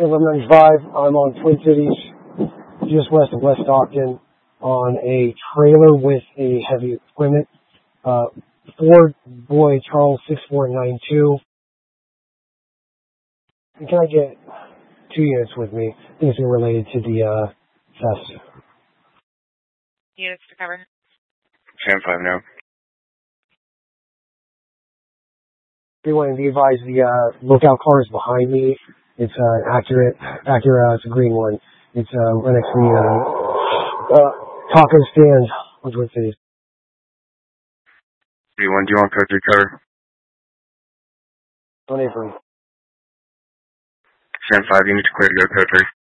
1195. I'm on Twin Cities, just west of West Stockton, on a trailer with a heavy equipment. Ford Boy Charles 6492. And can I get 2 units with me? Things are related to the theft. Units to cover. 10-5 now. Everyone, be advised, the lookout car is behind me. It's Acura. It's a green one. It's right next to the taco stand on Twin Cities. B1, do you want code 3 cover? On April. 10-5, you need to clear to go code 3.